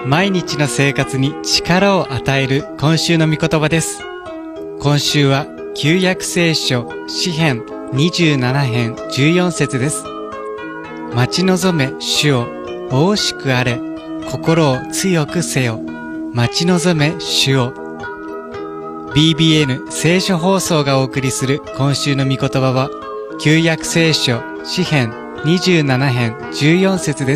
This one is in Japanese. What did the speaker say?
毎日の生活に力を与える今週の御言葉です。今週は旧約聖書詩編27編14節です。待ち望め主を、お惜しくあれ、心を強くせよ。待ち望め主を。BBN 聖書放送がお送りする今週の御言葉は、旧約聖書詩編27編14節です。